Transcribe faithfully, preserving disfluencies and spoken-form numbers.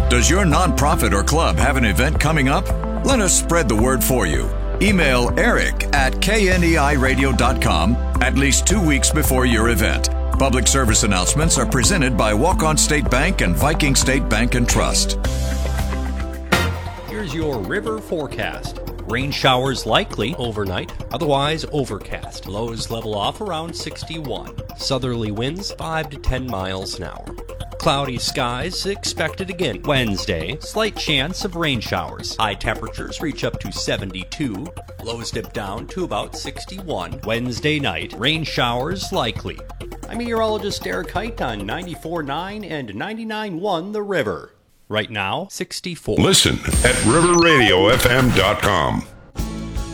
Does your nonprofit or club have an event coming up? Let us spread the word for you. Email Eric at K N E I radio dot com at least two weeks before your event. Public service announcements are presented by Walk-On State Bank and Viking State Bank and Trust. Here's your river forecast. Rain showers likely overnight, otherwise overcast. Lows level off around sixty-one. Southerly winds five to ten miles an hour. Cloudy skies expected again Wednesday. Slight chance of rain showers. High temperatures reach up to seventy-two. Lows dip down to about sixty-one. Wednesday night, rain showers likely. I'm meteorologist Eric Height on ninety-four point nine and ninety-nine point one The River. Right now, sixty-four. Listen at river radio f m dot com.